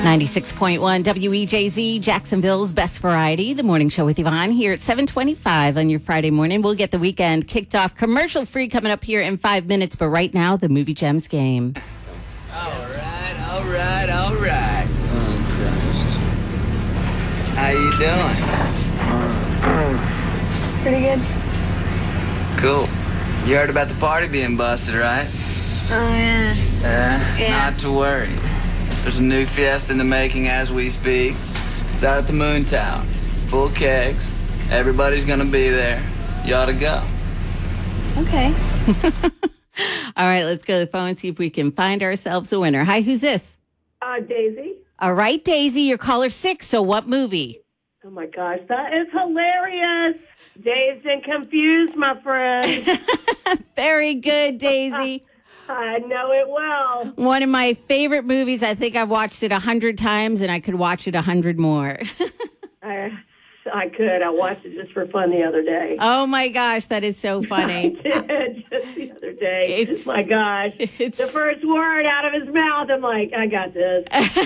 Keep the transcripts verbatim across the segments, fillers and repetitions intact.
ninety-six point one W E J Z, Jacksonville's best variety. The morning show with Yvonne here at seven twenty-five on your Friday morning. We'll get the weekend kicked off commercial free coming up here in five minutes. But right now, the Movie Gems game. All right, all right, all right. Oh, Christ. How you doing? Pretty good. Cool. You heard about the party being busted, right? Oh, yeah. Uh, Yeah. Not to worry. There's a new fiesta in the making as we speak. It's out at the Moon Tower. Full kegs. Everybody's gonna be there. You ought to go. Okay. All right, let's go to the phone and see if we can find ourselves a winner. Hi, who's this? Uh, Daisy. All right, Daisy, you're caller six. So what movie? Oh, my gosh. That is hilarious. Dazed and confused, my friend. Very good, Daisy. I know it well. One of my favorite movies. I think I've watched it a hundred times, and I could watch it a hundred more. I, I could. I watched it just for fun the other day. Oh, my gosh, that is so I funny. did just the other day. It's- my gosh. it's- The first word out of his mouth, I'm like, I got this.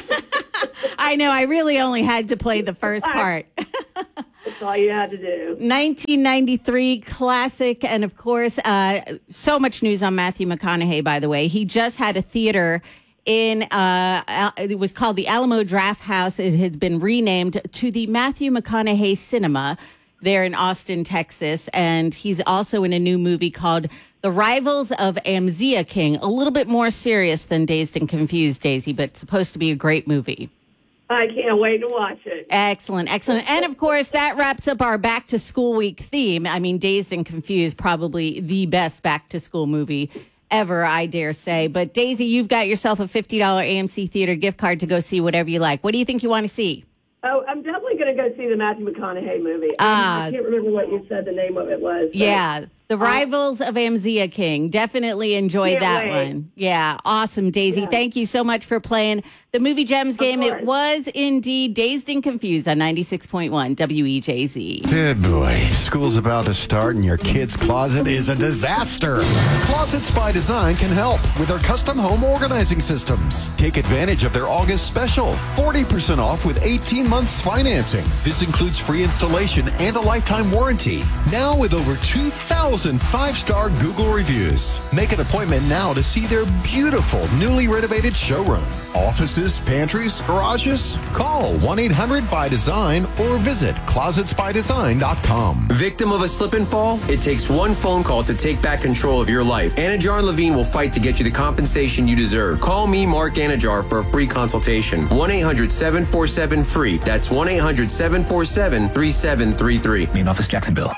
I know, I really only had to play the first part. That's all you had to do. nineteen ninety-three classic, and of course, uh, so much news on Matthew McConaughey, by the way. He just had a theater in, uh, Al- it was called the Alamo Draft House. It has been renamed to the Matthew McConaughey Cinema there in Austin, Texas. And he's also in a new movie called The Rivals of Amzea King, a little bit more serious than Dazed and Confused, Daisy, but supposed to be a great movie. I can't wait to watch it. Excellent, excellent. And of course, that wraps up our back to school week theme. I mean, Dazed and Confused, probably the best back to school movie ever, I dare say. But Daisy, you've got yourself a fifty dollars A M C Theater gift card to go see whatever you like. What do you think you want to see? Oh, I'm definitely going to go see the Matthew McConaughey movie. Ah. I can't remember what you said the name of it was. but- Yeah, The Rivals of Amzea King. Definitely enjoy Can't that wait. one. Yeah, awesome, Daisy. Yeah. Thank you so much for playing the Movie Gems game. It course. was indeed Dazed and Confused on ninety-six point one W E J Z. Good boy. School's about to start and your kid's closet is a disaster. Closets by Design can help with their custom home organizing systems. Take advantage of their August special. forty percent off with eighteen months financing. This includes free installation and a lifetime warranty. Now with over two thousand five-star Google reviews. Make an appointment now to see their beautiful, newly renovated showroom. Offices, pantries, garages? Call one eight hundred by design or visit closets by design dot com. Victim of a slip and fall? It takes one phone call to take back control of your life. Anajar and Levine will fight to get you the compensation you deserve. Call me, Mark Anajar, for a free consultation. one eight hundred seven four seven free. That's one eight hundred seven four seven three seven three three. Main office, Jacksonville.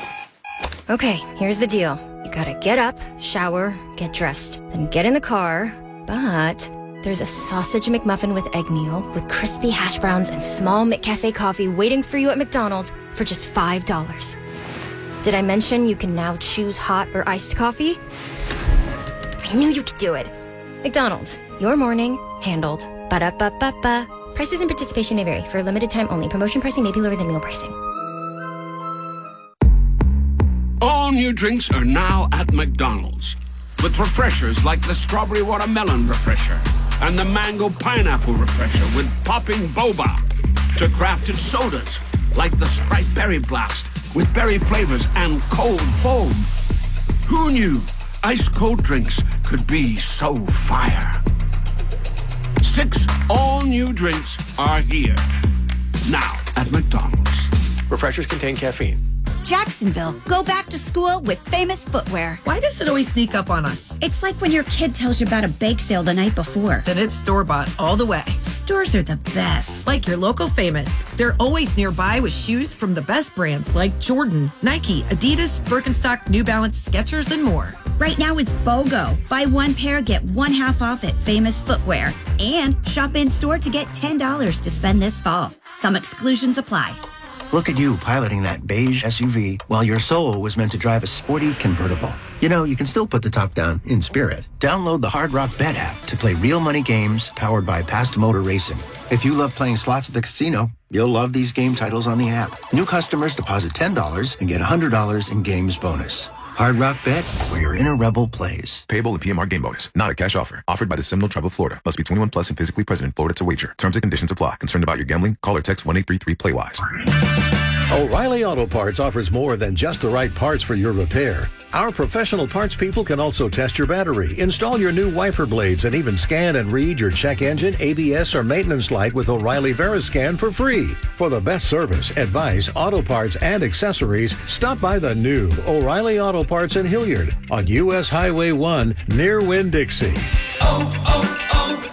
Okay, here's the deal. You gotta get up, shower, get dressed, then get in the car. But there's a sausage McMuffin with egg meal, with crispy hash browns and small McCafe coffee waiting for you at McDonald's for just five dollars. Did I mention you can now choose hot or iced coffee? I knew you could do it. McDonald's, your morning, handled. Ba-da-ba-ba-ba. Prices and participation may vary. For a limited time only. Promotion pricing may be lower than meal pricing. All new drinks are now at McDonald's. With refreshers like the Strawberry Watermelon Refresher and the Mango Pineapple Refresher with popping boba. To crafted sodas like the Sprite Berry Blast with berry flavors and cold foam. Who knew ice-cold drinks could be so fire? Six all-new drinks are here. Now at McDonald's. Refreshers contain caffeine. Jacksonville, go back to school with Famous Footwear. Why does it always sneak up on us? It's like when your kid tells you about a bake sale the night before. Then it's store-bought all the way. Stores are the best. Like your local Famous. They're always nearby with shoes from the best brands like Jordan, Nike, Adidas, Birkenstock, New Balance, Skechers, and more. Right now it's BOGO. Buy one pair, get one half off at Famous Footwear. And shop in-store to get ten dollars to spend this fall. Some exclusions apply. Look at you piloting that beige S U V while your soul was meant to drive a sporty convertible. You know, you can still put the top down in spirit. Download the Hard Rock Bet app to play real money games powered by Past Motor Racing. If you love playing slots at the casino, you'll love these game titles on the app. New customers deposit ten dollars and get one hundred dollars in games bonus. Hard Rock Bet, where your inner rebel plays. Payable in P M R game bonus. Not a cash offer. Offered by the Seminole Tribe of Florida. Must be twenty-one plus and physically present in Florida to wager. Terms and conditions apply. Concerned about your gambling? Call or text one eight three three play wise. O'Reilly Auto Parts offers more than just the right parts for your repair. Our professional parts people can also test your battery, install your new wiper blades, and even scan and read your check engine, A B S, or maintenance light with O'Reilly Veriscan for free. For the best service, advice, auto parts, and accessories, stop by the new O'Reilly Auto Parts in Hilliard on U S Highway one near Winn-Dixie. Oh,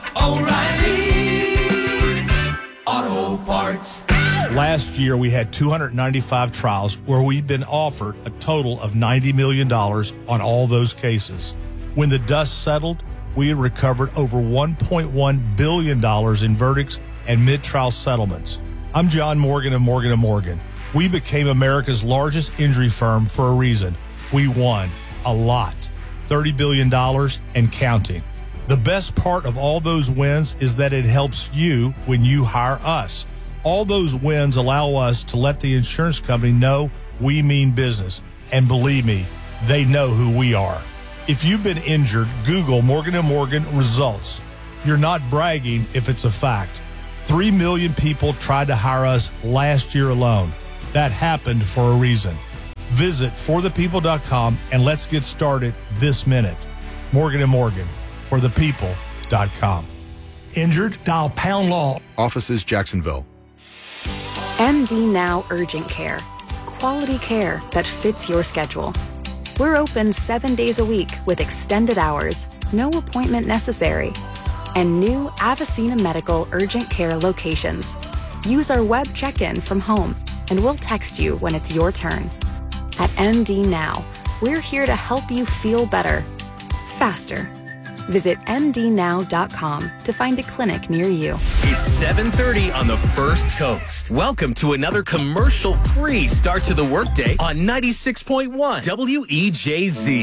oh, oh, O'Reilly Auto Parts. Last year, we had two hundred ninety-five trials where we've been offered a total of ninety million dollars on all those cases. When the dust settled, we had recovered over one point one billion dollars in verdicts and mid-trial settlements. I'm John Morgan of Morgan and Morgan. We became America's largest injury firm for a reason. We won a lot, thirty billion dollars and counting. The best part of all those wins is that it helps you when you hire us. All those wins allow us to let the insurance company know we mean business. And believe me, they know who we are. If you've been injured, Google Morgan and Morgan results. You're not bragging if it's a fact. Three million people tried to hire us last year alone. That happened for a reason. Visit for the people dot com and let's get started this minute. Morgan and Morgan, for the people dot com. Injured? Dial pound law. Offices Jacksonville. M D Now Urgent Care. Quality care that fits your schedule. We're open seven days a week with extended hours, no appointment necessary, and new Avicena Medical Urgent Care locations. Use our web check-in from home, and we'll text you when it's your turn. At M D Now, we're here to help you feel better, faster. Visit M D now dot com to find a clinic near you. It's seven thirty on the First Coast. Welcome to another commercial-free start to the workday on ninety-six point one W E J Z.